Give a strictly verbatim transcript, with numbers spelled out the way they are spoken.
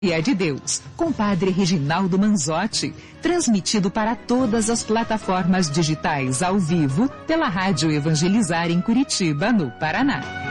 E é de Deus, com Padre Reginaldo Manzotti, transmitido para todas as plataformas digitais ao vivo pela Rádio Evangelizar em Curitiba, no Paraná.